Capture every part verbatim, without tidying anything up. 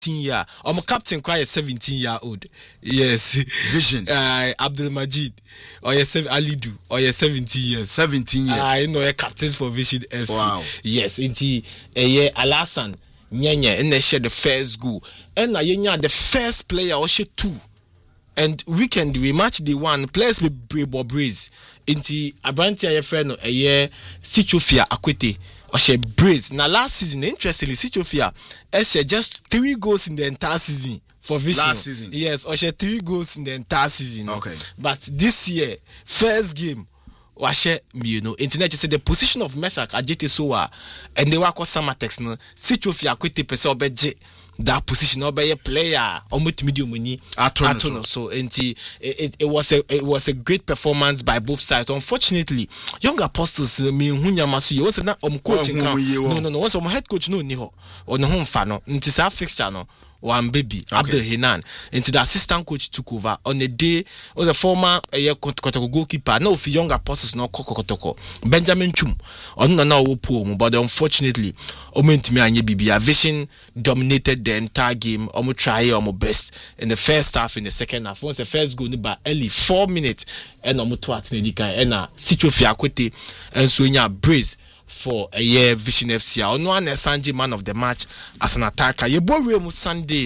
year. I'm a captain quite a seventeen year old. Yes. Vision. Uh, Abdul Majid. Or your seven Alidu. Or your seventeen years. seventeen years. I uh, know a captain for Vision F C. Wow. Yes. Inti a year Alasan. Nyanya. And they share the first goal. And na the first player or share two. And weekend we match the one players be brave braze. Inti Abranti a friend a year Sichofia Akwete. Or she brace. Now last season, interestingly, Sichofia, she just three goals in the entire season for Vision. Last season, yes, or she three goals in the entire season. Okay, but this year, first game, was you know, internet just said the position of Meshach Ajete Soa, and they were called Samatex. No, Sichofia Kwete Peso Beje. That position or by a player almost medium money Atono. So it, it, it was a it was a great performance by both sides. Unfortunately, young apostles me hunya masu you was not um coaching no no no was um head coach no niho or no home fan no it is a fixture no one baby okay. Abdul Hinan into the assistant coach took over on the day was a former uh, goalkeeper no for young apostles no kokokotoko Benjamin Chum on no no poor but unfortunately omentimi anye bibia Vision dominated the entire game omo try omo best in the first half in the second half once the first goal by early four minutes and omo to at na and na Sichofia Akwete and so nya brace for a year Vision F C. Ono an Sanji man of the match as an attacker. Ye bo mu Sunday.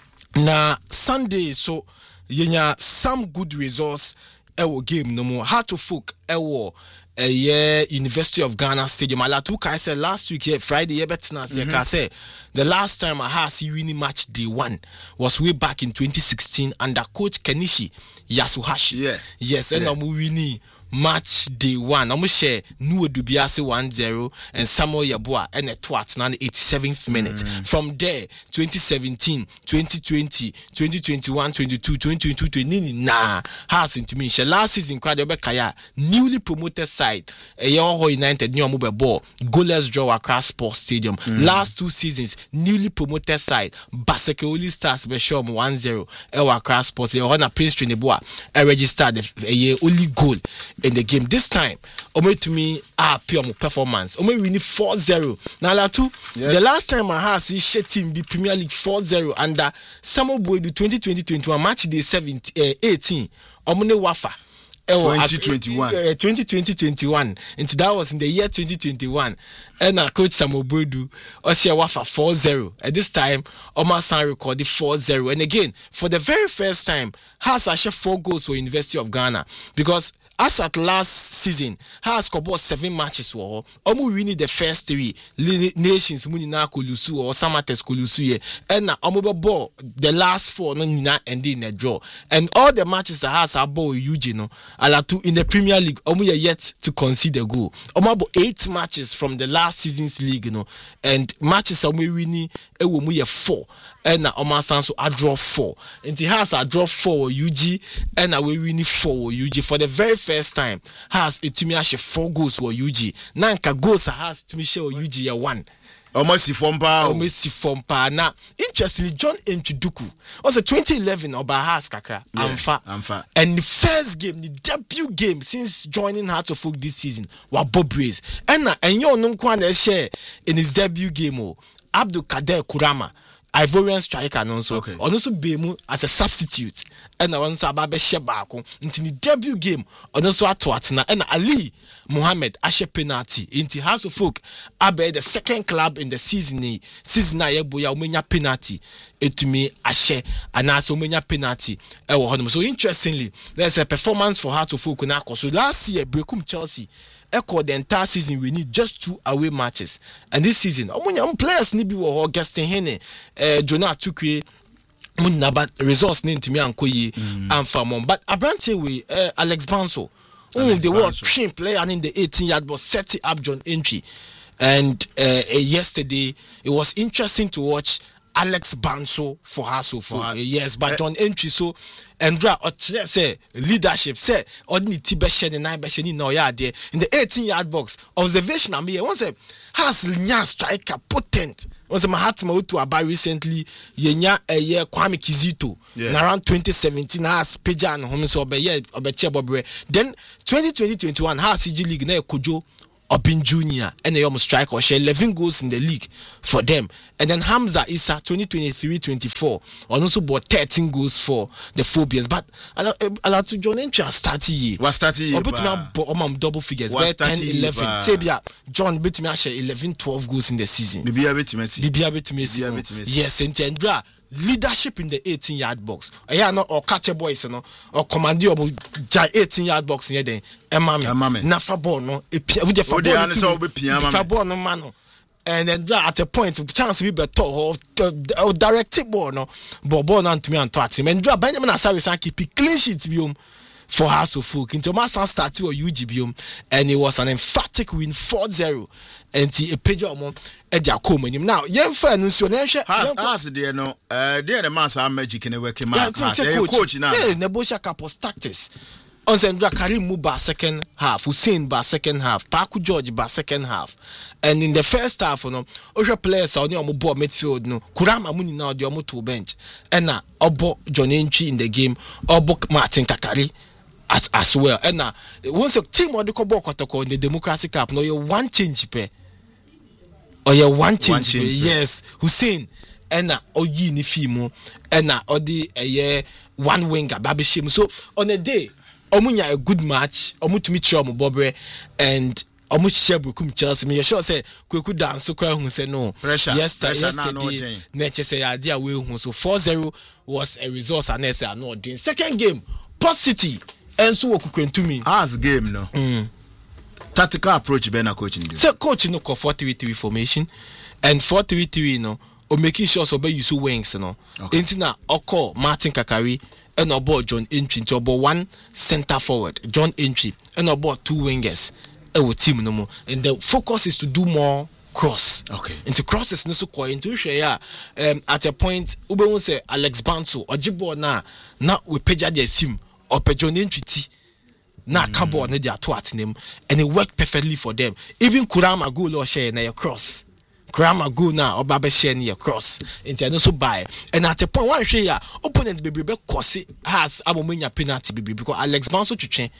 Na Sunday so yenya some good results ewo game no more. How to folk ewo a year University of Ghana Stadium. Ala two I said last week here Friday ye betina mm-hmm. I say the last time I had see winning match day one was way back in twenty sixteen under coach Kenichi Yasuhashi. Yeah. Yes, and yeah. I'm winning match day one. I'm share Nuwe Dubiase one zero and Samuel Yeboah and a twat na eighty-seventh minute. Mm. From there, twenty seventeen, twenty twenty, twenty twenty-one, twenty-two, twenty twenty-two, twenty nah has into me. Last season, Kwade Kaya newly promoted side. Eyoho United new mobile ball. Goalless draw across Sports Stadium. Mm. Last two seasons, newly promoted side. Basekeoli Stars Beshom one zero. Ewa across Sports. Eyohona Prince Trineboa. E registered a only goal in the game. This time, Ome to me ah pure performance. Ome winning four zero. Now la two. Yes. The last time I had see She team be Premier League four zero under Samuel Boyd twenty twenty twenty-one match day seventeen eighteen. Omune Wafa. twenty twenty-one uh, twenty twenty twenty-one into that was in the year twenty twenty-one and our coach Samuel Bodu Osia Wafa four zero at this time Omar San recorded four zero and again for the very first time has actually four goals for University of Ghana because as at last season, has scored seven matches for Omu winning the first three nations Munina Kolusu or Samates Kolusu and na Omu ball the last four no nina ending in a draw. And all the matches that has a ball Eugene Alatu in the Premier League, Omu yet to concede a goal. Omu eight matches from the last season's league, you know, and matches Omu winning Ewomu ye four. And na Omar Sanso a draw four. And he has a draw four U G and a we winning four U G for the very first time. Has a to me actually four goals for U G. Nanka goals has to me show U G a one. Almost from pa. Almost from pa. Now, interestingly, John Nchiduku was a twenty eleven Obahas Kaka. Amfa. Amfa. And the first game, the debut game since joining Hearts of Oak this season was Bob Brace. And na and you know Kwan share in his debut game. Oh, Abdul Kader Kurama. Ivorian striker and also okay. also Bemu as a substitute and also Ababe Shebako into the debut game and also Atwatina and Ali Mohammed Ashe penalty into House of Folk Abe the second club in the season season na yeboya umenya penalty to me Ashe and also umenya penalty so interestingly there's a performance for Hearts of Folk now so last year Brekum Chelsea echo the entire season we need just two away matches and this season omunya players ni bi wo Augustin Hene eh Jonah Tukwe munna but results need to me ankoyi and famon but Abrante we uh, Alex Banso oh the world train player in the eighteen yard box set up John Entry and uh, uh, yesterday it was interesting to watch Alex Banso for her so far. Uh, yes, but uh, on entry so Andra or say leadership say ordinary Tibeshe the nine Beshe no yard there in the eighteen yard box. Observation I mean once has Nya striker potent. Once my heart my to about recently Yenya a year Kwame Kizito yeah. around twenty seventeen has Pejan home so be yeah obeche bobre. Then twenty twenty twenty-one has C G League na Kojo Obin Junior and they almost strike or share eleven goals in the league for them. And then Hamza Issa twenty twenty-three twenty-four also bought thirteen goals for the Phobians. But Alatu John Entry has started here. Was started here. But me double figures. But ten eleven. Sabia John bet me share eleven twelve goals in the season. Bibia bet me see. Bibia bet me see. Yes, and Tendra leadership in the eighteen yard box. Yeah, no or catcher boys no or commander or eighteen yard box here then. Emma Nafa ball no e we for ball no man. And then at a point chance be better or direct ball no but ball no to me and to him and draw Benjamin Asari and keep clean sheet biom for House of Folk into my son started or U G B M and it was an emphatic win four zero and a page of more at their common now young fan so has there no uh there the master magic in a working man coach now Nebosha Capos tactics on Sandra Karim Muba second half, Hussein ba second half, Paku George ba second half. And in the first half, you know, other players are on your board midfield, no, Kurama Muni now the Omo bench. And now Obo John Entry in the game, Obo Martin Kakari as as well. And now once a team or the Kobo Kotoko in the Democracy Cup, no, you one change pay. Or you one change, one change pay. Yes, Hussein. And now Oyi Nifimo, and now Odi a year one winger, Babi Shim. So on a day, Omunya a good match, Omu to meet Omu Bobre and Omu Shebukum Chelsea. Me sure say Kweku dance so kwa who say no. Pressure. Yesterday, yesterday, yesterday nature say idea we who so four zero was a result and say no din. Second game, Port City and so to me. As game no. Mm. Tactical approach be na coaching. So coach no call four three three formation and four three three no o making sure so be use wings no. Enti na oko Martin Kakari and about John Entry to about one center forward, John Entry, and about two wingers. Our team no more. And the focus is to do more cross. Okay. Into crosses no so quite into share. Um, at a point, Ube won't say Alex Banso or Jibo na na we peja their sim or pe John Entry t na cabo na their twat name, and it worked perfectly for them. Even Kurama go or share na your cross. Grandma go now or Baba share near cross into no so buy and at a point one share opponent baby be course has abominia penalty baby because Alex Banso to change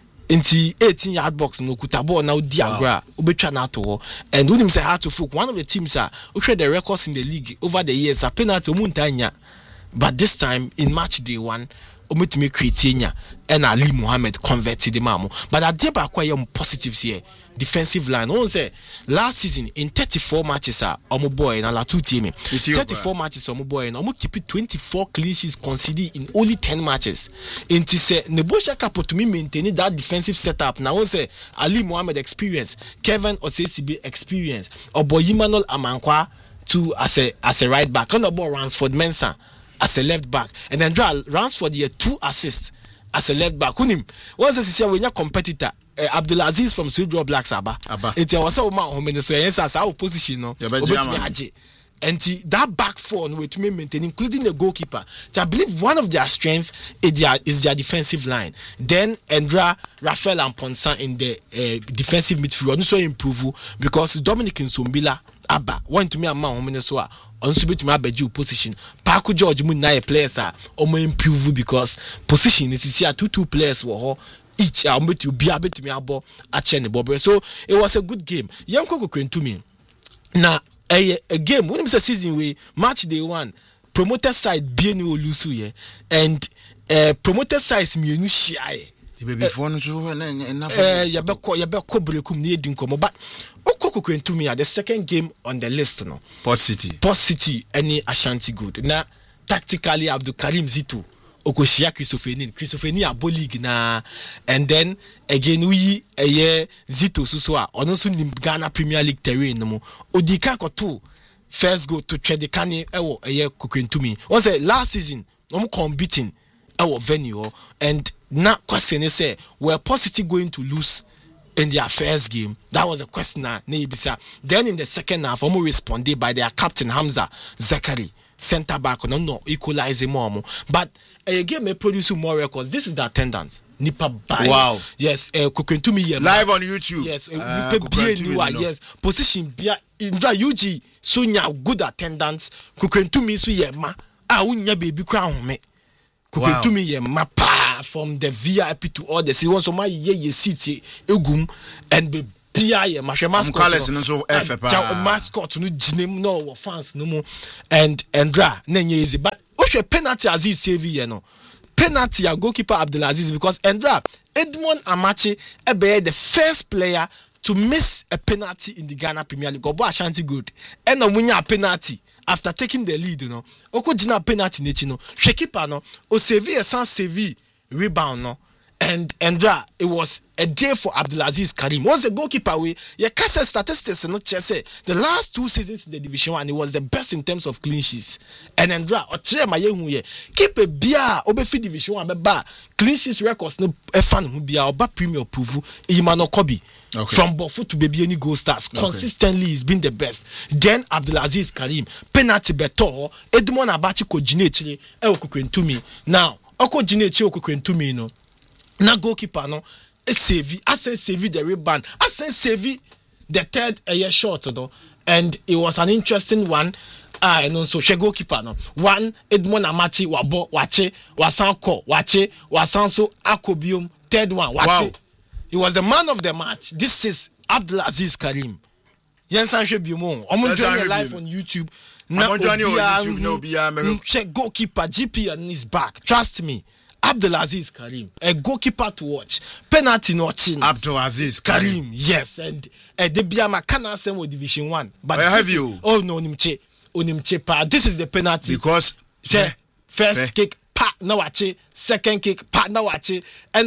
into eighteen yard box no kutabo now diagra ubetwa na to and when him say how to folk one of the teams are who share the records in the league over the years a penalty omuntanya but this time in match day one omitimi create and Ali Mohammed converted the mamu but I did back quite positives here defensive line. One say last season in thirty-four matches are omo boy na la two team. thirty-four matches omo boy and omo keep it twenty-four clean sheets conceded in only ten matches. Inti say Nebosha Kapo to me maintaining that defensive setup. Now one say Ali Mohammed experience, Kevin Osesibi experience, or boy Emmanuel Amankwa to as a as a right back. On the ball Ransford Mensah as a left back, and then draw Ransford here two assists as a left back. Kunim once you see when your competitor. Uh, Abdulaziz from Sudro Black Saba. It was so man so yes as our position no. And that back four with me maintain including the goalkeeper. So I believe one of their strength is their is their defensive line. Then Endra, Rafael and Ponsan in the uh, defensive midfield also improve because Dominic Nsombila Abba want to me a man who so on subit my beju position. Paku George Munai players are almost improve because position is here two two players were each I'll meet you be able to me about a chain bobber. So it was a good game. Young Coco came to me. Now a, a game when it's a season we match day one promoter side be no lose here and uh, promoter side me no shy. The baby phone so enough. Uh ya be ko ya be ko brekum na edin komo but Coco came to me at the second game on the list no. Port City. Port City any Ashanti good. Now tactically Abdul Karim Zito Okoshia Christopher Christopher ni abo league na and then again we eye Zito so a ono so nim Ghana Premier League terrain no mo odika koto first go to trade the kane ewo eye Kokwentumi once last season no competing ewo venue and na question say were Positive going to lose in their first game? That was a question na ibisa. Then in the second half omo responded by their captain Hamza Zakari center back no no equalize more but a game may produce more records. This is the attendance nipa buy. Wow. Yes uh, Kokwentumi live on YouTube. Yes uh, nipa yes position bia enjoy U G so nya good attendance Kokwentumi so ye ma ah unya baby kwa home Kokwentumi ye ma pa from the V I P to all the see one so my ye ye seat egum and be Pia ye ma mascot no so F pa mascot no ginem no fans no mu and Endra na nye easy but o hwe penalty Aziz save ye no penalty ya goalkeeper Abdulaziz because Endra Edmond Amachi ebe the first player to miss a penalty in the Ghana Premier League. Obo Ashanti good. And a penalty after taking the lead, you know. Oko jina penalty nechi no. Shekipa no. O sevi a sans sevi rebound no. And Endra, it was a day for Abdulaziz Karim. Once the goalkeeper we, your cast statistics no say the last two seasons in the Division One, it was the best in terms of clean sheets. And Endra, or tell my young ye keep a beer obefi Division One, but clean sheets records no a fan who be our premier proof. Imano Kobi. Okay. From Bofu to Baby any goal stars okay. Consistently he's been the best. Then Abdulaziz Karim penalty beto Edmond Abachi ko jinechire e okukwentumi. Now oko jinechire okukwentumi no. Na goalkeeper no e save asen save the rebound asen save the third a year short though. And it was an interesting one. Ah, and also she goalkeeper no. One Edmond Amachi wabo wache wasanko wache wasanso akobium third one wache. Wow. He was the man of the match. This is Abdulaziz Karim. Yensan Shebiumo. I'm joining live on YouTube. Now, YouTube. No, be check goalkeeper G P on his back. Trust me. Abdulaziz Karim, a goalkeeper to watch. Penalty no chin. Abdulaziz Karim. Karim, yes, and uh, the Biama cannot send with Division One. But where have you? Oh no, Nimche, Onimche pa. This is the penalty because she, first kick. Pa na wache second kick pa na wache and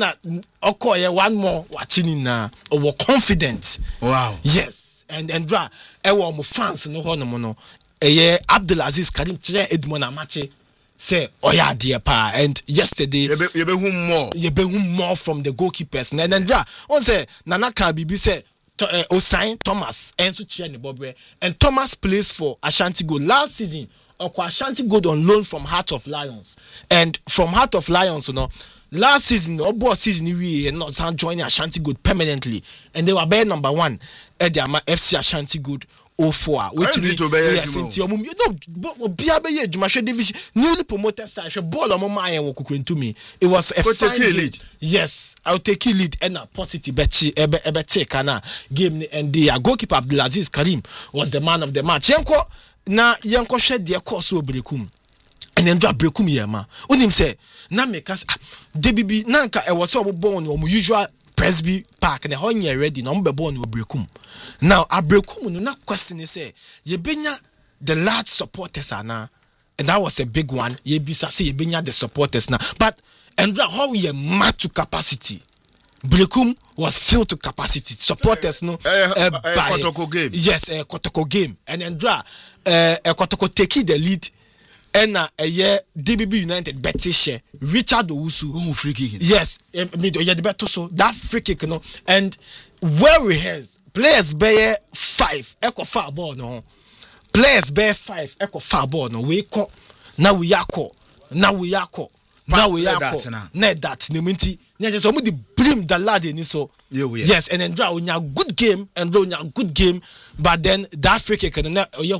okoye one more watching na o confident. Wow. Yes. And Endra e wo mo fans no ho no mo no eye Abdulaziz Karim kire Edmond Amachi say oya dear pa and yesterday you be you be hum more you be hum more from the goalkeepers and Endra on say Nana Kan Bibi say uh, Osain Thomas enso kire ne bobre and Thomas plays for Ashanti Gold last season. Ashanti Gold on loan from Heart of Lions, and from Heart of Lions, you know, last season or both season we and not joining Ashanti Gold permanently, and they were bear number one at the F C Ashanti Gold oh four, which we yes, you know, Biabe Jumashe division newly promoted side ball on my and to me. It was a fine lead. Yes, I'll take you lead and a positive betchi ebe ebe take ana game and the goalkeeper Abdulaziz Karim was the man of the match. Yanko na yanko shed the course of brekum and then drop brekum yama. Unim say na make us debibi nanka e was so born or usual Presby Park and the whole year ready number born will brekum. Now a brekum no na question is say ye benya the large supporters are now, and that was a big one. Ye bisa say ye benya the supporters now, but and how ye mad to capacity. Brekum was filled to capacity. Supporters no uh, uh, by Kotoko game. Yes, a uh, Kotoko game. And then draw uh, a Kotoko take the lead. And uh, a year D B B United Betty share Richard Owusu. Oh, free kick. Yes, I mean the better so that free kick no. And where we has players bear five echo far ball no. Players bear five echo far ball no. We call now we are call now we are call now we are call net that neminti. Yes, some of the brim the lad in so. Yes, and then draw on your good game and draw on your good game, but then the Africa can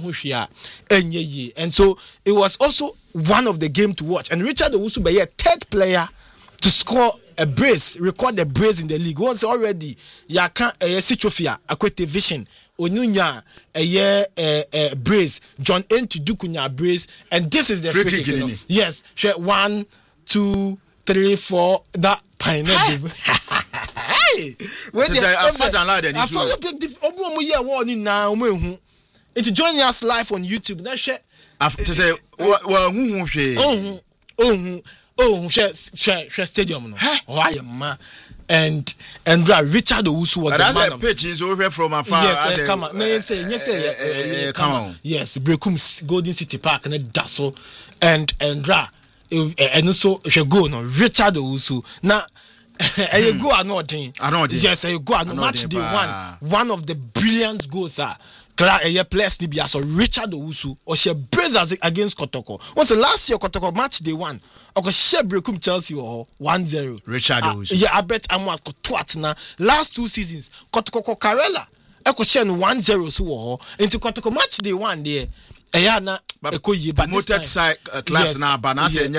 and ye and so it was also one of the game to watch. And Richard Owusu be a third player to score a brace, record a brace in the league. Once already, ya can't a Citrofia, Aquete Vision, Onunya, a year a brace, John N to Dukunya brace, and this is the free kick. You know? Yes, share one, two, three, four, that pineapple. Hey, wait there. I'm not allowed any. I follow big. Obu mu year warning now. Omu If you join us live on YouTube, na share. After say, well, who who share? Oh, oh, oh, share, share, share stadium no. Oh, I am ma. And and Richard Owusu was a man of. Pitch is over from afar. Yes, uh, come on. No, yes, yes, yes, come on. Yes, Brekum Golden City Park and Dasso, and and Ra. And also, she go no Richard Owusu. Now, you go another. Yes, you go another match day one. One of the brilliant goals are Cla a players ni so Richard Owusu or she braces against Kotoko. Once the last year Kotoko match day one. Or she Brekum Chelsea or one zero. Richard Owusu. Yeah, I bet I'm was twat na last two seasons. Kotoko Karela. Eko shen one zero so into Kotoko match day one there. Ayana promoted side uh, class now, but now say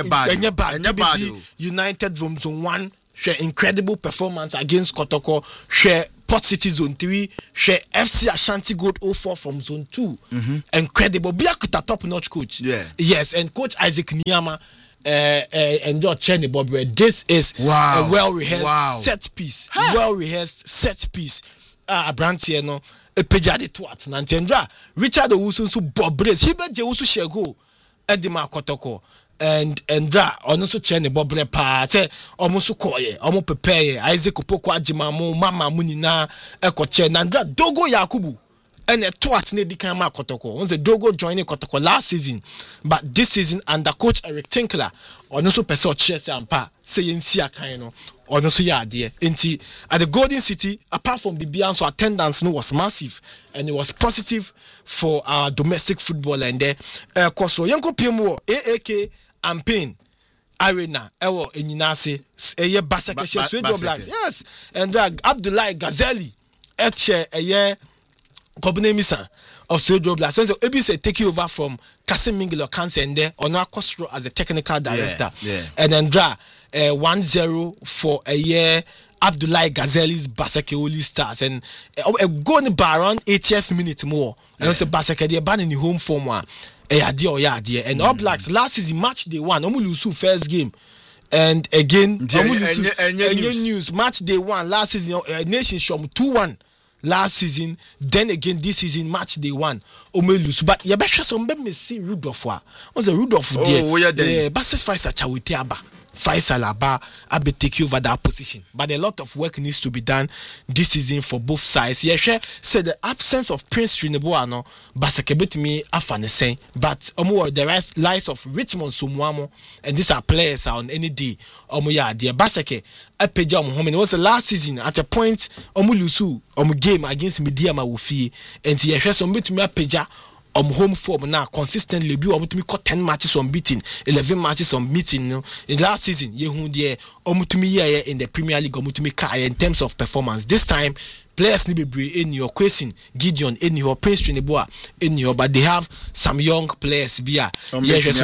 bad. United from zone one, share incredible performance against Kotoko. Share Port City Zone three, share F C Ashanti Gold oh four from Zone two. Mm-hmm. Incredible. Biakuta top-notch coach. Yeah. Yes, and Coach Isaac Niyama uh, uh, and George Cheney Bobby. This is wow. a well-rehearsed wow. set piece. Huh. Well-rehearsed set piece. Ah, uh, Branty, no. Epejade to at Nantendra. Richard Owusu so Bob Brace. He bet Jewusu Shego. Edima Kotoko. And and dra ono so che ne bobre pa say omo so koye omo prepare Isaac Opoko agima mo mama munina eko che na dra Dogo Yakubu and a twat ne di kan ma Kotoko on say Dogo joining Kotoko last season but this season under coach Eric Tinkler ono so pese o che say ampa say yensi akan no ono so ya ade enti at the Golden City apart from the Bian so attendance no was massive and it was positive for our domestic football and there uh, koso yenko pemu A A K Ampin Arena ewo enyinase eye Baseke Shesuedo Blacks yes and uh, Abdullahi Gazeli eche eye Kobunemi of Suedo Blacks so ebi say take over from Kasim Mingilo Kanse and there ono akosro as a technical director yeah, yeah. and then dra uh, one zero for a year Abdullahi Gazeli's Baseke Oli Stars and uh, uh, going by around eightieth minute more and yeah. also Baseke they ban in the home form one Eh, idea or yeah, idea. And mm. All Blacks last season match day one, Omu Lusu first game, and again Omu Lusu news. news match day one last season. Uh, Nation Shom two one last season. Then again this season match day one, Omu Lusu. But you better some be me see Rudolph wa. What's the Rudolph? Oh, yeah, yeah. Basis Faisal Chawite Aba. Faisal Aba Abe take over that position. But a lot of work needs to be done this season for both sides. Yeah, sure. Said the absence of Prince Trineboano, Baseke bet me afanesen. But omo the rest lies of Richmond Sumuamo, and these are players on any day. Omo ya dear Baseke Apeja omo home. It was the last season at a point omo lusu omo game against Mediama Wufi, and yeah, sure some bet me Apeja. Um home form now consistently be able to make ten matches unbeaten, eleven matches unbeaten. No? In last season, you who there omutumi in the Premier League omutumi kai in terms of performance. This time, players need to be in your question, Gideon in your Prince Trineboa in your, but they have some young players via yes,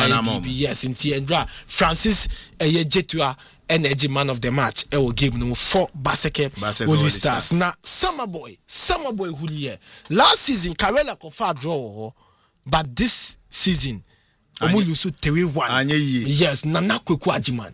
yes, in Tiendra Francis Eyejetua. Energy man of the match. I will give no four Baseke Holy Stars. Now, Summer Boy, Summer Boy Hulie. Last season, Karela Kofa draw, but this season, Omulusu three one. Yes, Nana Kweku Ajiman.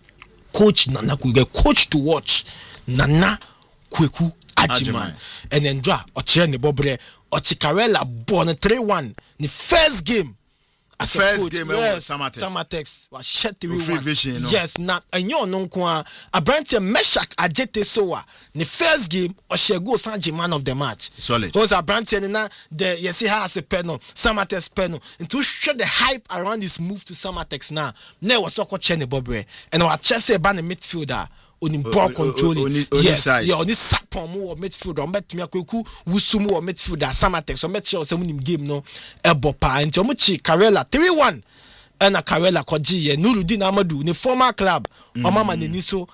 Coach Nana Kweku, coach to watch. Nana Kweku Ajiman. And then draw, Oche Nebobre, Oche Karela born three one. The first game. As first coach, game yes, Samatex. Samatex was shut to free vision, you know? Yes, na enyo no kwa Abrantia Meshak Ajete Soa. The first game Oshego Sanji man of the match. Solid. Those Abrantia na the yes he has a penal, Samatex penal. And to show the hype around this move to Samatex now. Ne was Soko Chene Bobre. And our Chelsea ban the midfielder. On ball controlling, yes, yeah, on this sapon more midfield, or met me a kuku, Wusumu or midfielder, Samatex, or met some game no, Ebopa, and Tomuchi, Karela, three one, and a Karela Koji, Nurudin Amadou, the former club, or Mama Neniso,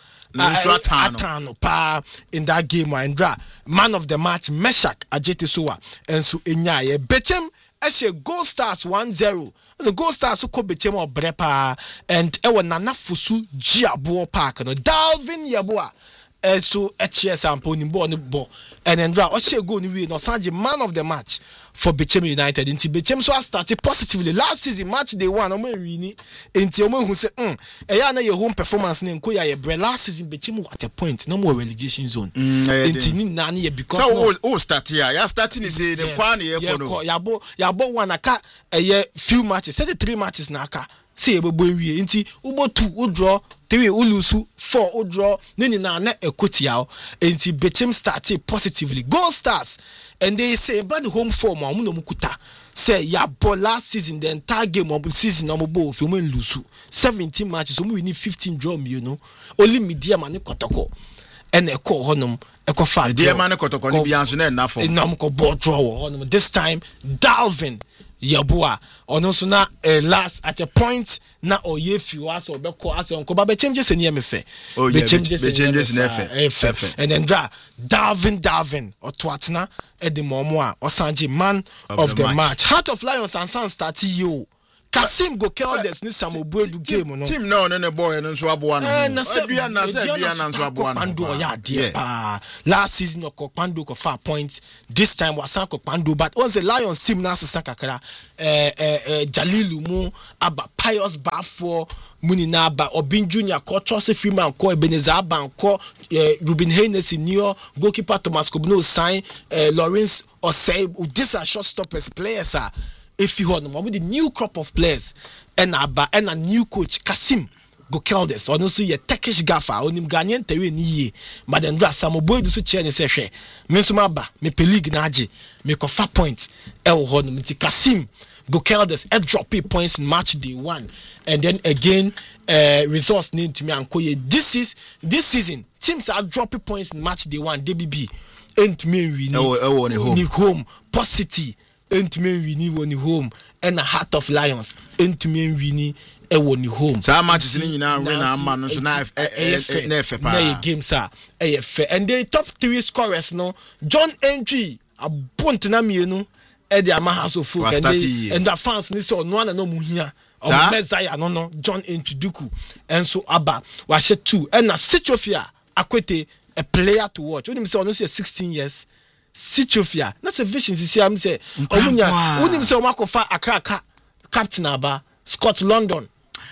Atano, pa in that game, and dra, man of the match, Meshak, Ajete Soa, and so Inya, Betchem, as a Gold Stars one zero. The Gold Stars who could be Chemo Brepa and Ewa Nana Fusu Giabo Park no Dalvin Yabua. And so H S and Pony Born Bo and then draw Oshe go ni no Sanji man of the match for Bechem United. Inti Bechem so started positively last season match day one. Omo wini inti omo who say um eya na your home performance name ko ya ye bre last season Bechem at a point no more relegation zone. Inti ni na ni because so oh start here ya starting is the plan here kono yabo yabo one aka eye few matches thirty-three matches na aka say ebe bo wie inti ubo two u draw three u lose four u draw nini na na ekotia inti Bechem started positively Gold Stars and they say about the home form omo no mukuta say ya ball last season the entire game of season omo bo fi omo lose seventeen matches omo win fifteen draw you know only media man kotoko and e call honum e ko fa media man kotoko ni bia so na na for na ko ball draw honum this time Dalvin Yabua ono so na uh, last at a point na oye few as obeko as onko ba be changes any me fe be changes be changes na fe and then dra Dalvin Dalvin otwatna e de momo a osanji man of, of the, the match. match Heart of Lions and Sun start you Kasim go kill this ni Samobuedu do game no. Team no no boy no so aboa no. Eh na se Adua na se adua na so aboa no. Pando ya de pa. Last season Okpando ko five points. This time wasan Okpando but on the Lions team na sesa kakra eh eh Jalilu mu aba Pius Bafo muni na aba Obin Junior ko Chelsea Freeman ko Ebenezer Aban ko Ruben Haynes senior goalkeeper Thomas Kobno sign Lawrence Osei. These are short stoppers players are if you want with the new crop of players and aba and a new coach Kasim go kill this or no so ye Turkish gaffer on him Ghanaian tewe ni ye but then dra Samobuedu so chair ne se hwe me so maba me pe league na age me ko five points e wo ho no me Kasim go kill this e drop points in match day one and then again uh, resource need to me ankoye this is this season teams are dropping points in match day one D B B and me we ni home Positive entumi wini woni home and a Heart of Lions entumi wini e woni home sa matches ni nyina win na ama no so na na efe pa na game sa e efe and the top three scorers no John Entry abont na mienu e de ama House of Folk and they, and the fans ni so no na no muhia o Messiah no no John Entry duku and so aba wa she two and na Sichofia Akwete a player to watch when him say no say sixteen years Sichofia that's a vision see am say omunya unim say omakofa akaka captain aba Scott London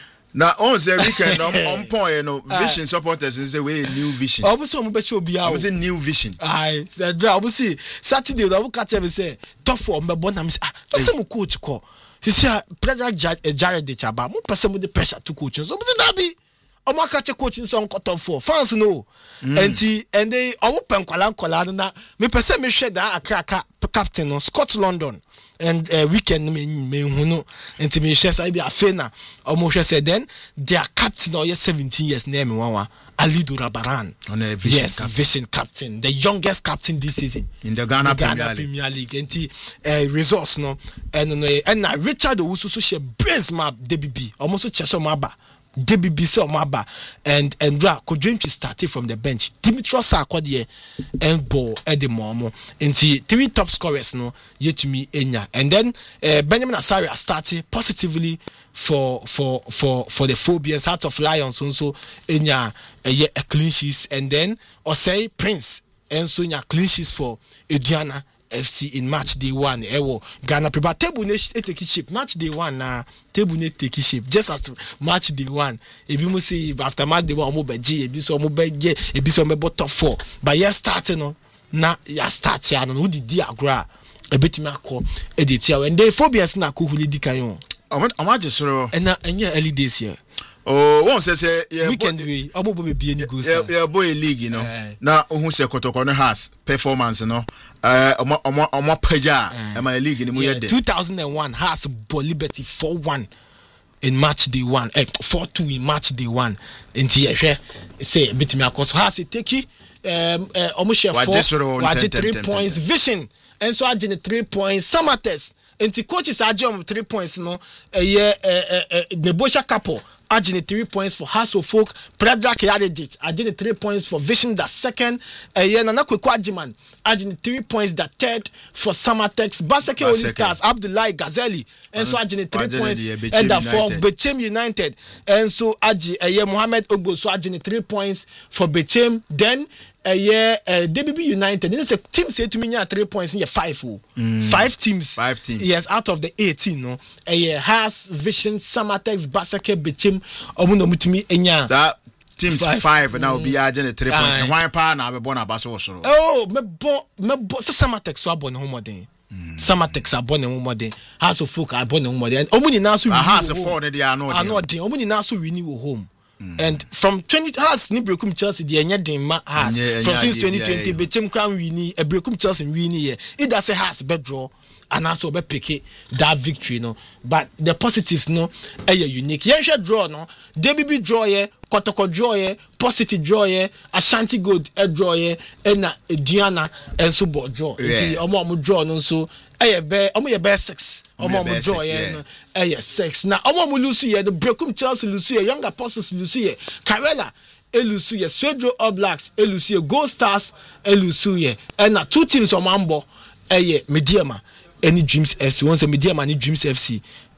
na on say weekend on on point no vision supporters say we new vision obuso omo be show bia o say new vision ai say dra obusi Saturday do catch me say tough for me born am say ah say mo coach ko he say pressure Jared de Chaba mo person mo the pressure to coach so obusi da bi omo catch coaching so on cut off for fans no enti and they owo penkwala nkwala na me person me hwe da akaka captain no Scott London and uh, weekend me me hu no enti me hwe say bi afena omo hwe say then their captain or seventeen years na me wanwa Alido Rabaran on a vision yes captain. Vision captain the youngest captain this season in the Ghana, the Ghana Premier League enti uh, resource no and no and na Richard Owusu so she brace map D B B almost so cheso maba D B B so maba and and dra ko dream to start from the bench Dimitrios Sarkodie and ball at the momo nti three top scorers no yetumi enya and then uh, Benjamin Asare started positively for for for for the Phobians Heart of Lions also enya a, a clean sheet and then Osei Prince and so nya clean sheets for Ediana F C in match day one ewo Ghana people table ne take shape match day one na table ne take shape just as match day one ebi mo say after match day one mo be G ebi so mo be G ebi so mo top four but yes starting no na ya start ya no di di agora ebetimi akọ edit ya when they Phobians na ko huli di kan yo am just so and na enya early days here oh one say say yeah weekend we obobo be be any goals yeah yeah boy league you know uh, na ohun se kotoko no has performance no eh omo omo omo paja e my league ni mu ye de two thousand one has Ball Liberty four one in match day one eh four two in match day one enti ye hwe say betimi akoso has take um omo share four waje three points Vision and so agene three points Samates enti coaches agene three points no eh eh Nebosha couple agene three points for House of Folk Predrag Yadedic agene three points for Vision that second eh Nana Kweku Ajiman agene three points that third for Samatex Baseke Holy Stars Abdullahi Gazeli and so agene three points and that for Bechem United and so agi eh Mohammed Ogbo so agene three points for Bechem then a year uh, D B B United this is a team say to me three points in five oh. mm. five teams five teams yes out of the eighteen no a year has Vision Samatex Baseke Bechem omuno mutumi enya that teams five, five now mm. be agent three points and why pa na be born abaso so oh me bo me bo Samatex so abon ho modern Samatex abon ho modern House of Folk abon ho modern omuni na so House of Folk they are not anodin omuni na so wini wo home. Mm. And from twenty has ni brekum Chelsea the enya den ma has yeah, from yeah, since twenty twenty yeah, yeah. Bechem crown wini e brekum Chelsea wini here it does say has be draw and also be pick that victory no but the positives no are unique yen share draw no D B B draw here Kotoko draw here Positive draw here Ashanti Gold e draw here and Ediana and so bo draw yeah. Omo omo draw no so eh be omo ye be six omo omo draw here no eh six na omo omo lose here the brekum Chelsea lose here Young Apostles lose here Karela elusu ye Swedro All Blacks elusu ye Gold Stars elusu ye and na two teams on mambo eh Mediama any Dreams F C once a Mediama any Dreams F C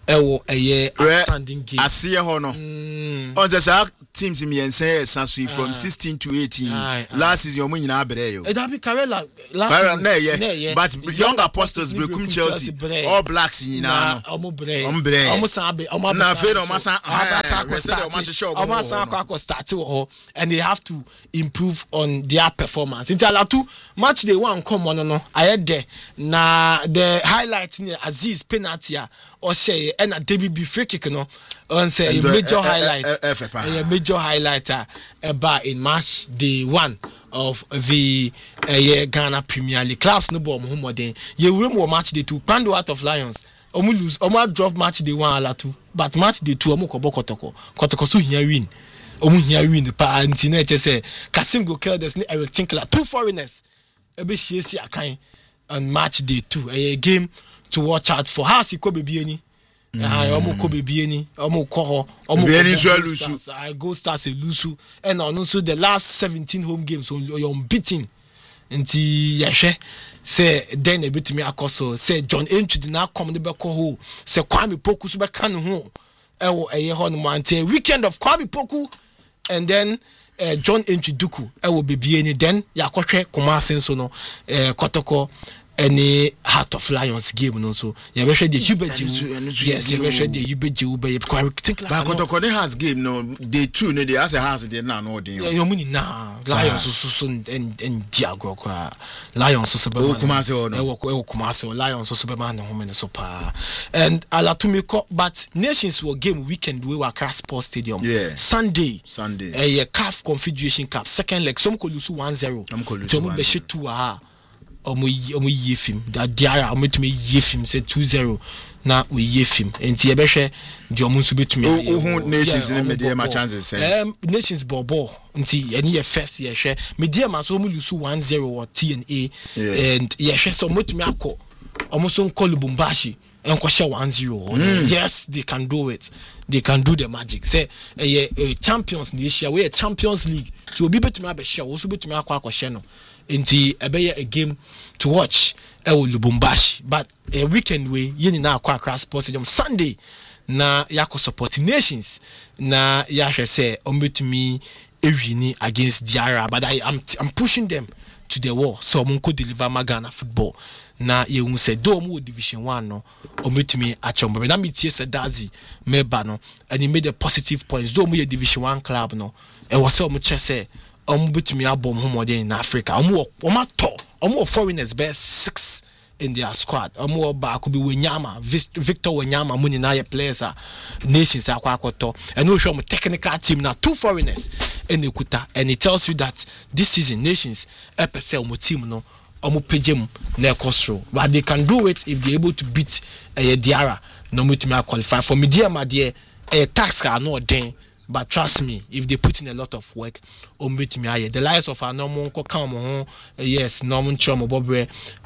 ewo eye outstanding game asiye ho no on the teams me say Sansui from sixteen to eighteen last season omo nyina abere yo e da bi Karela last season but young apostles brekum Chelsea all blacks nyina no omo bre omo bre omo san be omo na fe omo san omo san akwa start wo and they have to improve on their performance into ala two match they one come on no ayede na the highlight ni Aziz penalty a o share and a David B free kick no on say a major highlight a major highlighter about in match day one of the uh, Ghana Premier League clubs no ball mo den ye we match day two Pando out of Lions omo lose omo drop match day one ala two but match day two omo kobo kotoko kotoko so here win omo here win pa anti na che say Kasim Gokeldes ni Eric Tinkler two foreigners e be shiesi akan on match day two a game to watch out for. How si ko bebi eni ah omo ko bebi eni omo ko ho omo lusu I go stars e lusu and also the last seventeen home games on you're unbeaten nti yahwe say then a bit me akoso say John Entry did not come the be ko ho say Kwame Poku so be kan ho e wo eye ho no ante weekend of Kwame Poku and then uh, John Entry Duku e wo bebi eni then yakotwe Kumasi so no eh Kotoko any Heart of Lions game no so you be the Hubert yes you be the Hubert you be think like but Kotoko has game no they two no they has a house they na no dey you money na Lions so so and and Diago kwa Lions so so be Kumasi no e wo e Kumasi Lions so so be man home so pa and ala to me but Nations were game weekend we were Accra Sports Stadium yeah. Sunday Sunday eh uh, C A F Confederation Cup second leg some ko lose one zero some be shit two aha omo omo yefim that dia omo tumi yefim say two zero na we yefim enti e be hwe di omo nso betumi ohu Nations ni media ma chances say um Nations bobo nti eni ye first ye hwe media ma so omo lose one zero or T N A yeah. And ye hwe so omo tumi akọ omo so nko Lubumbashi enko hwe one zero mm. Yes they can do it they can do the magic say eh uh, champions in Asia we Champions League so obi betumi abehwe wo so betumi akọ akọ hwe no nti ebeye a game to watch e wo Lubumbashi but a weekend we yini na akwa Accra Sports Stadium Sunday na yako support Nations na ya hwe say ombetumi ewini against Diarra but I am I'm pushing them to the wall so omo ko deliver Magana football na ye hu say do omo division one no ombetumi achombe na metie say Dazi meba no and he made a positive points do omo ye division one club no e was say omo che say omo betumi abom homode in Africa omo omo to omo foreigners be six in their squad omo ba ko bi Wenyama Victor Wenyama muni na ye players a Nations akwa akoto and we show technical team na two foreigners in Ekuta and it tells you that this season Nations epese omo team no omo pejam na ekostro but they can do it if they able to beat uh, Diarra no mutumi qualify for media ma there a tax are not then. But trust me, if they put in a lot of work, the lives of our normal come yes, Norman Chom, Bobre,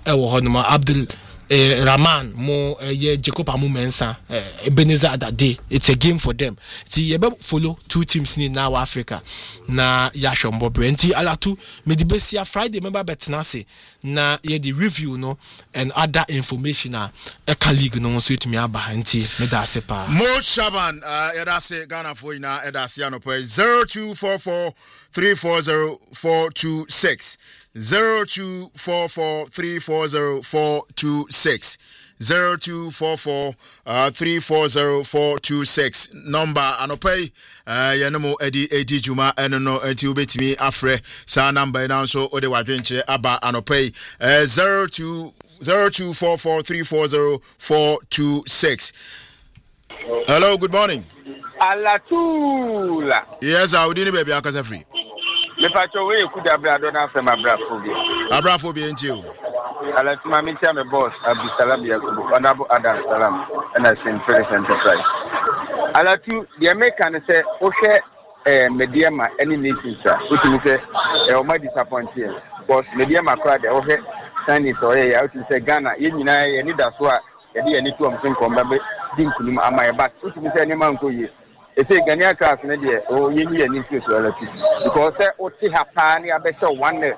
Abdul uh, Rahman, more uh, yeah, Jacob Amu Mensa, uh, Ebenezer that day. It's a game for them. See, you follow two teams in now Africa. Na Yashom Bobre and T Alatu, Medibesia Friday, remember Betnase, na yeah, the review no and other information uh, a colleague no so to me behind T Medasepa. Mo Shaban, uh, Edase Ghana for ina Edasiano play zero two four four three four zero four two six. Zero two four four three four zero four two six zero two four four uh three four zero four two six number anopay uh yanemo edi edi juma enono enti ubetimi afre sa number now so ode wadwenche aba anopay uh zero two zero two four four three four zero four two six. Hello, good morning. Alatula. Yes, I would baby akasa free. Me pacho we could have brado na fe mabrafobia. Abrafobia enti. Alatuma me tia me boss Abdul Salam Yakubu, Honorable Adam Salam, and I Saint Felix Enterprise. Alatu the American say o hwe eh mediama any nations sir. Which means say e o ma disappointed. Because mediama crowd e o hwe Chinese or ya o say Ghana ye nyina ye ni da so a ye de ye ni to am sen komba be dinkunim amaye but which means say any man ko ye. It's a Ghanaian class, oh, you need an interest relative because o ti hapa ni abesha one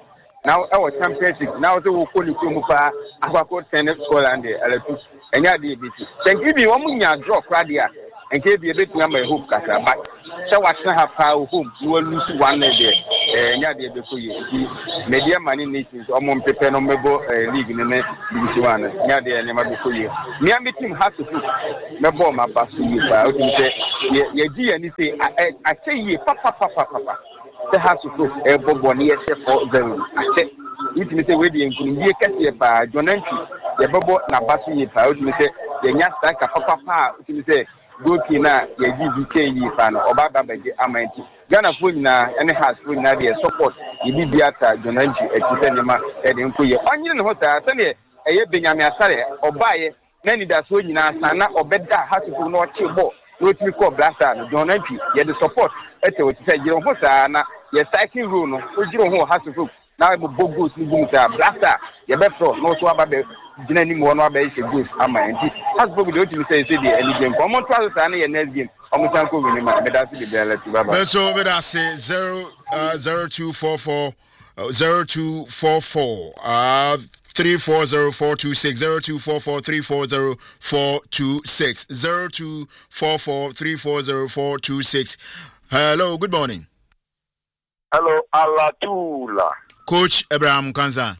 now our championship now so we call it Mupa Aquaco tennis school and the electric and ya D B C. Then give me one more drop radia and give you a bit number hoop kasa but so what's not have power home you will lose one day and ya D B C media money nations or mom paper no mebo league in the next one ya de nema before you me and team has to put me ball my pass you but say ye ye anything I I say ye papa papa papa the has to put a bobo near for them I say it me say we dey nkunimdie kese ba jonanti ye bobo na basu ye pa it me say ye nya striker papa pa it me say goalkeeper na ye G B K yi pa no oba ba beje amanti Ghana fo nyina ene has fo nyina dey support ye bibiata jonanti e ti se nyima e dey nkoye onyi ne ho ta se ne eye Benjamin Asare obaye na ni da so nyina sana obeda has fo no chi ball no ti ko blaster no jonanti ye dey support e te o ti se jiro ho sa na ye cycling rule no o jiro ho has fo now I'm bogus ni boom sa blaster ye be pro no so aba be gina ni mo no aba e goals ama enti has bogus dey o ti say say dey any game come on try sa na ye next game omo san ko win ma me da si be let baba so me da say zero zero two four four zero two four four uh three four zero four two six zero two four four three four zero four two six zero two four four three four zero four two six. Hello, good morning. Hello, Alatula. Coach Abraham Kanza.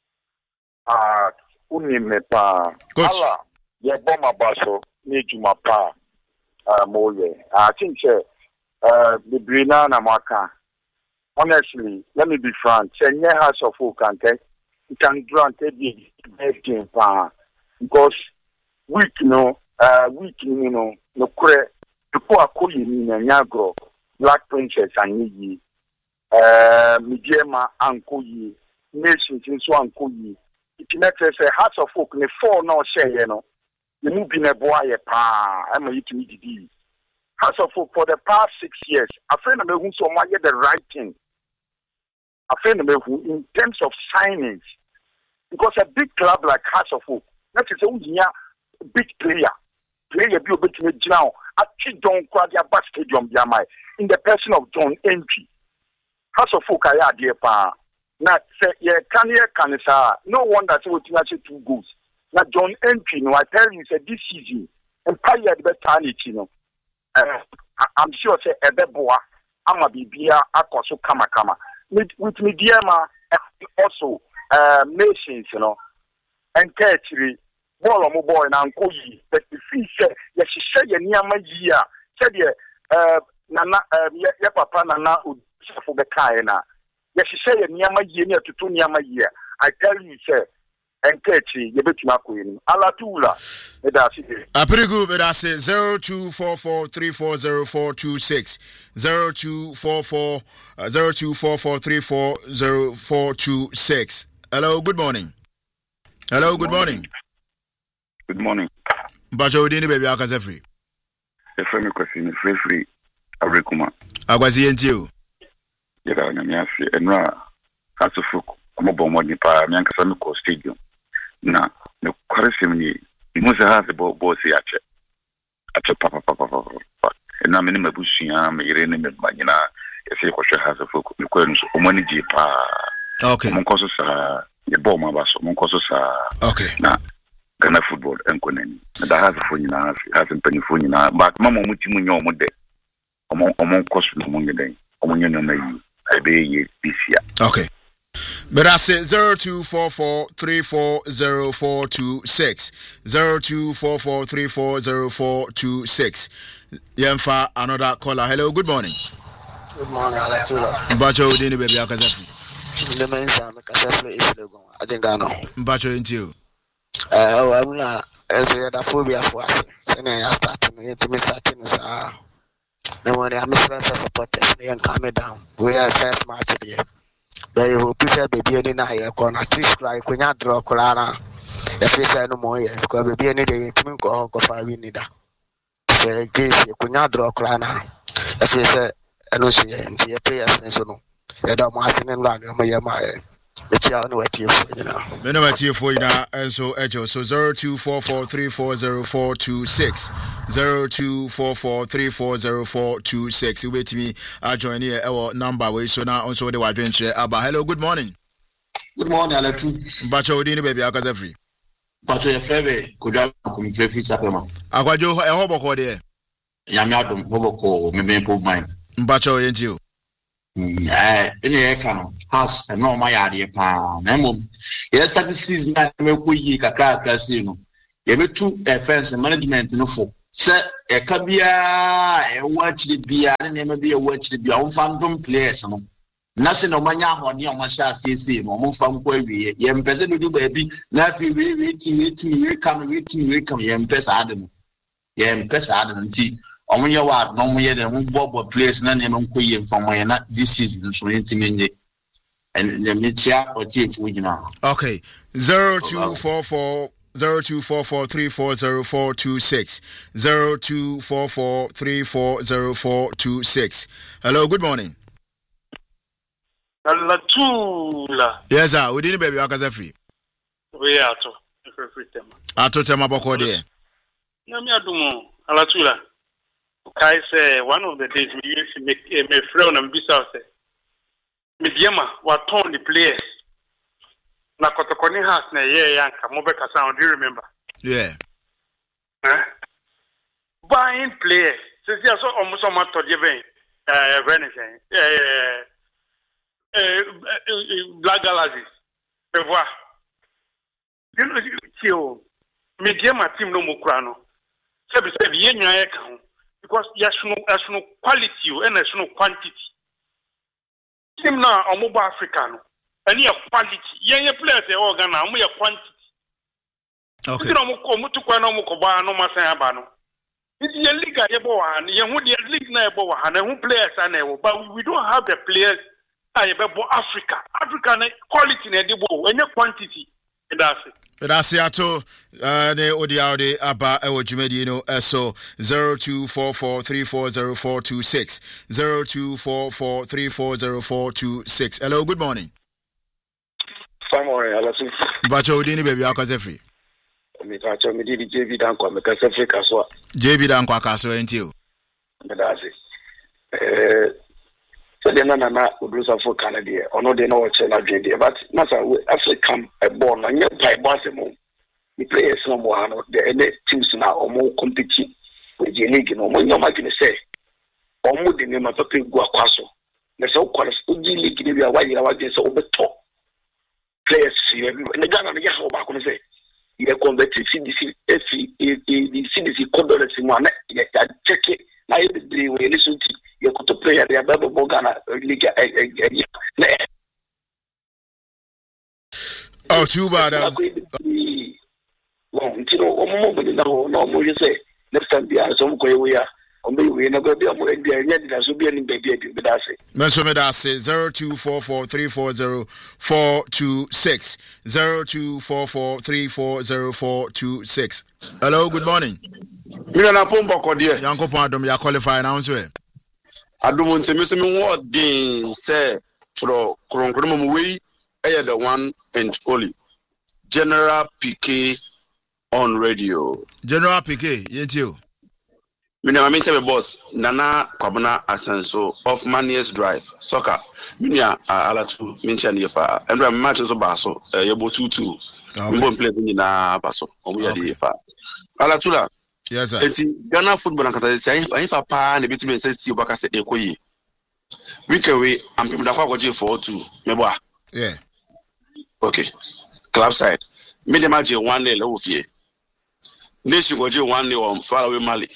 Ah, unimepa. Coach. Allah, ye bomba baso ni jumapa. Ah, moye. I think uh the Brina na maka. Honestly, let me be frank. Chenye House of Folk can take can grant a best game pa because week no uh week you know no kure to ko akoli ni na nyagro Black Princess anyi Uh, Midiema Ankoyi, Nations in so Ankoyi. It connects a House of Folk, ne four no share, you know. You move in a boy, pa, I'm a to meet the House of Folk for the past six years. A friend of me who saw my the right thing. A friend of me who, in terms of signings, because a big club like House of Folk, that is a big player. Player be a bit now. Actually, don't quite a bad stadium, in the person of John Entry. House of Folk aya de pa na say ye can ye can say no wonder say we actually two goals na John Entry no I tell you say this season empire the better you know uh, I'm sure say ebeboa ama bibia akoso kama kama with with Midiema also uh, nations you know and catchy ball on boy na Ankoyi but the fee say ye hye ye niama yi a say the uh nana uh, ye, ye papa nana for the Kaina. Yes, she say Niama Yenia to two Niama year. I tell you, sir, and catchy, you bet my queen. Alatula. A pretty good, but I say zero two four four three four zero four two six zero two four four zero two four four three four zero four two six. Hello, good morning. Hello, good morning. Good morning. But you didn't baby, I can say free. The friendly question is free free. Arekuma. I was here you. Yera na miafi enra hasufu kumobo mo nipa miankasa me ko stadium na ne kwaresim ni musa hase bo bo si ache ache papa papa papa na me ne mabusuya me yere ne me manyina efe ko hwe hasufu ne ko nso omani ji pa okay mo nkoso sa ye bo ma baso mo nkoso sa okay na Ghana football enkoneni na da hasufu nyina hase hase mpanifu nyina but mama muti munyo mo de omo omo nkoso no mo ngeden omo nyono mayi okay. But I say zero two four four three four zero four two six zero two four four three four zero four two six. Yemfa another caller. Hello, good morning. Good morning, Alatula. Mbacho dini baby akazafu. The man say akazafu is the go. I think I know. Mbacho into you. Uh, I'm not as we had a phobia for us. Then I started to me starting sa. No one I'm a supporters and calm it down. We are first match today. But you hope you be any night corner twist like when you draw Colana. If you say no more, because be any day to me go for we need that. Say case you can draw Colana. If you say I know she and the players so no. You don't want to land my my it's ya no what you you know. Me no what you for you now and so echo so zero two four four three four zero four two six zero two four four three four zero four two six. You wait me I join here our number we so now also the wadwen share aba. Hello, good morning. Good morning, Aletu. Bacho Udini baby akaza free. Bacho ye frebe kodwa ko free free sapema. Akwajo e hobo ko de. Nyame adom hobo ko me me po mine. Bacho ye nti o. Eh, ene e kan house no ma ya de pa. Na mom. Yes start season na me ko yi kakra kakra si no. Ye betu e fence management no fo. Se e ka bia e watch the bia na me bia watch the bia on fandom players no. Na se no manya hodi o ma sha sese no mo fa mko awie ye mpese do ba bi na fi we we ti we ti we kam we ti we kam ye mpese adem ye mpese adem nti o mo ye wa no mo ye de mo bobo place na ne mo ko ye mfamo ye na this season so nti menye and the metia o ti fu gina. Okay, zero two four four zero two four four three four zero four two six zero two four four three four zero four two six. Hello, good morning. Alatula. Yes, sir. We didn't baby akaza free. We are to free tema. Ato tema boko de. Na mi adumo Alatula. Kai say one of the days we used to make me friend and bisa say. Mediama wa turn the players. Na kotokoni has na ye yanka mo be kasa, do you remember? Yeah. Huh? Buying players. Since you so almost on my to give eh anything. Eh Black Galaxies. Me voir. You know, you media my team no more crano. So be say ye nyaa ka because yes no as no quality and as no quantity. Team na omoba Africa no. Any quality. Ye ye players e organ na omo ye quantity. Okay. You know mo ko mo to kwa no mo ko ba no masan aba no. It's ye league ye bo wa na ye hu the league na ye bo wa na hu players na ye but we don't have the players Africa. Africa quality na debo any quantity. That's it. That's it. Ato uh ne odi aude aba ewo jumedi no so zero two four four three four zero four two six zero two four four three four zero four two six. Hello, good morning. Fine morning, Alasu. Bacho Udini baby akaza free. Me bacho me di J B Danko me kasa free kaswa. J B Danko akaso enti o. That's it. Eh so then na na producer for Canada ono de no che na dwe but masa African a ball na nye pai boss mo the players no mo ano the any teams na omo compete with the league no mo nyoma gine say omo de ne ma pape gu akwaso na so kwala so di league ni bia wa yira wa gine so obeto players here na Ghana na ya ho ba ko say ye convert C D C F the C D C code si mo na ye check na ye be we ni so ti ye ko to player ya baba Ghana league oh too bad as well you know omo mo no no mo you say next time bia so ko ye we ya omo we na go bia mo bia nya di so bia ni bia bi da say men so me da say zero two four four three four zero four two six zero two four four three four zero four two six. Hello, good morning. Me na pombo ko de yanko pon adom ya qualify now so adum ntemi so me wo din say pro kronkron mo we eh the one and only General P K on radio. General P K yeti o. Me na me chebe boss Nana Kwabena Asenso of Manias Drive soccer. Me na Alatu me ncha ne fa. Endra match so ba so ye bo two two. Me bo play ni na ba so. Omo ya de fa. Alatu la. Yes sir. Eti Ghana football na kata say ayi fa pa na bitime say ti obaka say ekoyi. We can we am people da kwa goje four two. Me bo. Yeah. Okay. Club side. Me dem aje one nil o fie. Nation goje one nil on far away Mali.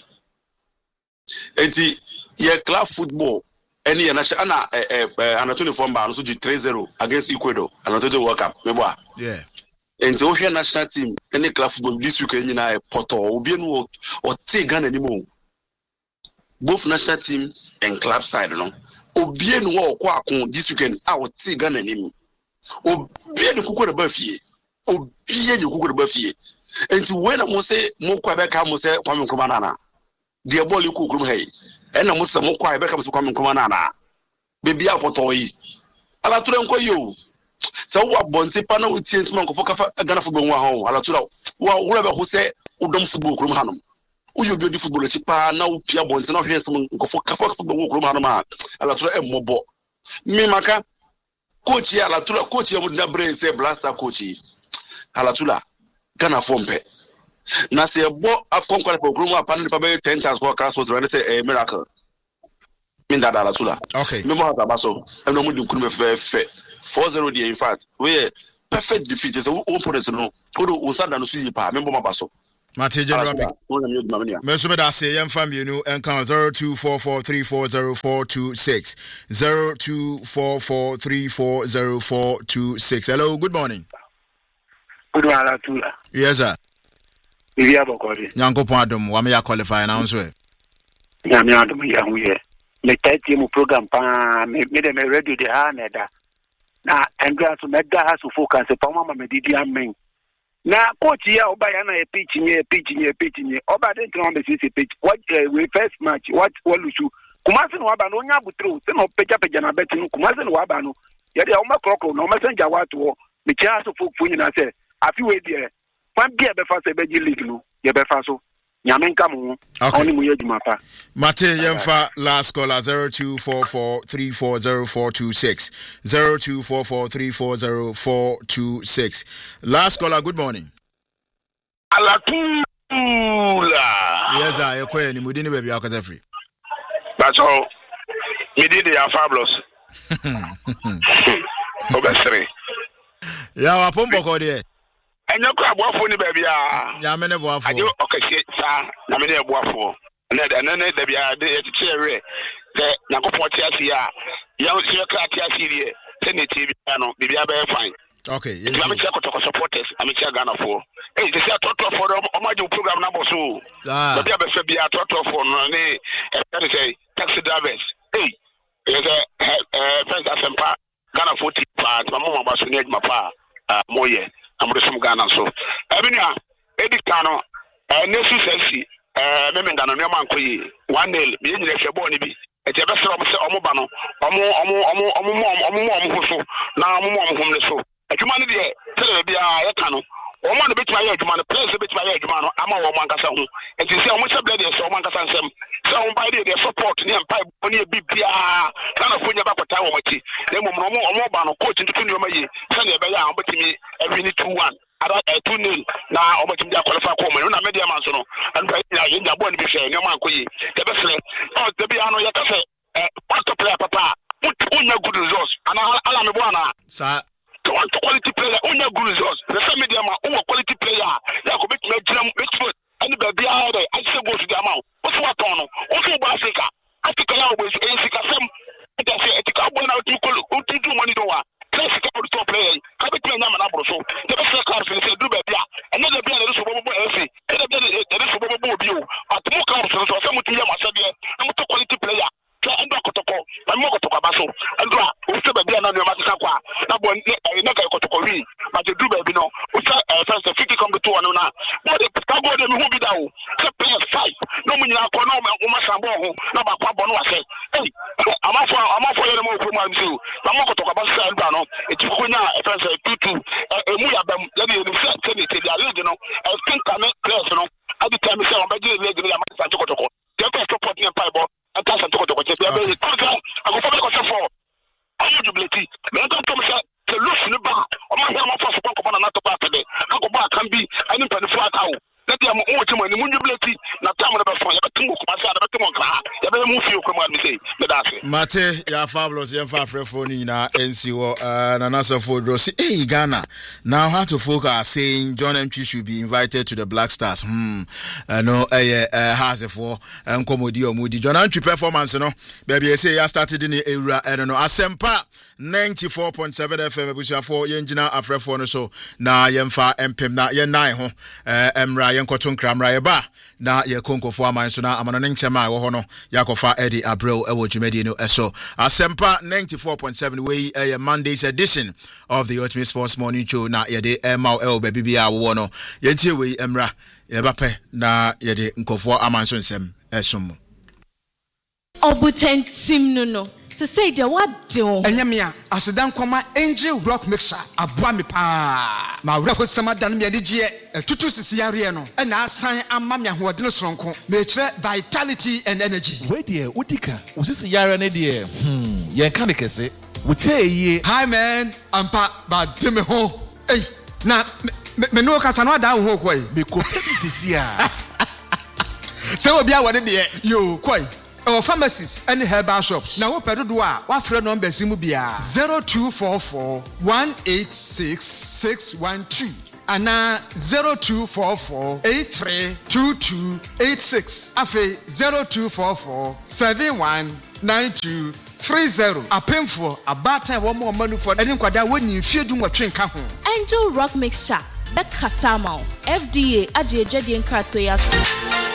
Eti ye club football any national ana eh Anatoli Fomba no so three zero against Ecuador Anatoli World Cup. Me bo. Yeah. Enti o hwe national team any club football this week any na Porto obi enu o te Ghana ni mo. Both national team and club side no. Obi enu wo kwa akon this weekend a o te Ghana ni mo. Obi enu kuko de ba fie. Obi enu kuko de ba fie. Enti when mo say mo kwa be ka mo say Kwame Nkrumah nana. The ball you kukum hey. And na mo say mo kwa be ka mo say Kwame Nkrumah nana. Baby a Porto yi. Ala to nko yo. So what bonti pa na wutie ntuma nkofo kafa Ghana football wa ho ala tura wa wura be ho se udom football krum hanom uyo bi odi football chi pa na upia bonti na hwe nsem nkofo kafa football krum hanom ala tura emmobo mi maka coach ya Alatula coach ya mudina brain say blaster coach Alatula Ghana fompe na se bo afcon kwale program apan pa be ten times for class was run say a miracle min da Alatula okay me mo ha baso e no mu di nkunu fe fe four zero dey in fact we perfect defeat is one opponent no odo usada no suyi pa me mo baso Mate General Mesome da say yem fam you know encounter zero two four four three four zero four two six zero two four four three four zero four two six. Hello, good morning. Good morning, Tula. Yes, sir. Bibi abokori. Nyanko Padum, wa me ya qualify na unso e. Ya me adum ya hu ye. Me tati mu program pa me me de me radio de ha na da. Na endra so me da ha so focus pa mama me didi amen. Na coach ya oba ya na e pitch nye e pitch nye e pitch nye oba de tron be si pitch what uh, we first match what wolusu kumase no aba no nya butro se no peja peja na bet no kumase no aba no ye de o ma kroko no messenger wato me chia so fufu nyina se afi we de fan bia be fa se be league no ye be fa so nyame nka mo oni mu ye djuma pa Mate yemfa last caller zero two four four three four zero four two six zero two four four three four zero four two six. Last caller, good morning. Alatula. Yes, I you kwe ni mudini baby akata free. That's all. Me did they are fabulous. Obesere. Ya wapombo ko de. Enyo ko aboafo ni baby ah. Ya me ne boafo. Ajo okese sa na me ne aboafo. Na na na da bia de echiere. De nakopon ti asia. Ya o se ka ti asia de. Se ne ti bia no bia be fine. Okay, yes. I'm check to supporters. I'm check Ghana for. Hey, they say total for o ma do program na boso. Ah. But be say bia total for no ne e say taxi drivers. Hey, yes eh eh friends asempa Ghana for ti part. Mama ba so ne ma pa. Ah moye. I'm from Ghana so. Ebina edit no eh nesu sexy eh me me Ghana no man koyi. One nail me nyire se bo ni bi. E je be se o se o mo ba no. Omo omo omo omo omo omo ho so. Na omo omo ho so. Adwuma no de tele bia ya ka no o ma no betima ya adwuma no place betima ya adwuma no ama wo man kasa ho enti se o mo se blade se o man kasa nsem se o ba de support ni empa oni e bibia kana fonya ba kwata wo mati na mo mo mo ba no coach ntutu ni o mayi se ne be ya o betimi every two one ada two nil na o betimi ya qualify ko mo na media man so no and ya ya bo ni bi hwe ni o man koyi te be sele o te bia no ya ka se eh part player papa unya good results ana ala me bo ana sa to want quality player only good results the same media ma o quality player ya go make me jam make any baby out there I say go to the amount what what on o so go Africa Africa ya go e sika sem e dey say e ka bo na o ti ko o ti do money do wa class ka o top player ka be play nyama na bro so the best class finish do baby a and the baby na so bobo e say e dey dey so bobo obi o at mo ka so so say mo ti ya ma say dey mo to quality player so ando kotoko ba mo kotoko ba so ando o se baby na no ma sika kwa na bo na ka kotoko wi ma je do baby no o say first fifty come to one na bo de ka bo de mi hu bi da o se play five no mo nyina ko na o ma sambo ho na ba kwa bo no wa say hey amafo amafo yere mo ko ma nsi o ba mo kotoko ba say ando no e ti ko nya first two two e mu ya bam ya de ni se se ni te dia league no e think am class no adi time say on ba je league no ya ma sa kotoko je ko support ni pa bo aka sa toko toko be be ko ka ago fa ko se for ayo jubility me don to me say the loose ni ba o ma hear ma fa so ko na to ba tede ago ba kan bi ani pa ni fu aka o na dia mo o ti mo ni mu jubility na ta mo be fo ya be tumo ko ma sa be tumo kra ya be mu fi ko ma mi say be da se Mate ya fabulous ya fa frefo ni na N C wo na na so for do say hey Ghana now how to folk are saying John M T should be invited to the Black Stars hmm uh, no eh uh, has for nkomodi omudi John M T performance no baby say ya started in ewura eh no asempa ninety-four point seven F M ebusuafo yenjina afrefo no so na yemfa empem na ye nine ho eh emra yenkoto nkramra ye ba na ye konkofo aman so na amano nchema wo ho no yakofa Eddie Abreu ewo dwumadi no eso asempa ninety-four point seven we eh Monday's edition of the Ultimate Sports Morning Show na ye de emma el baby bia wo no yentie we emra ye bape na ye de nkofo aman so nsem esom obutentim no no se say de what do enyamia asedan kwama angel rock mixer aboa me pa ma wura ko sama dan me adigye tutu sisi yare no na asan ama me ahoɔden soronko me kire vitality and energy we de udika usisi yare ne de hmm yen kan de kese Mutie hi man, ampa ba de me ho. Hey, na me me no kasa no da ho koi. Me ko sisi a. Se obi a wode de yo koi. Our pharmacies and herbal shops. Now, what do I? What friend number Zimubia zero two four four one eight six six one two and now zero two four four eight three two two eight six. Afe zero two four four seven one nine two three zero. A painful a bad time one more money for any quada when you fear do what drink. Angel Rock Mixture. That Kasama F D A Aji Jadi and Kratoyasu.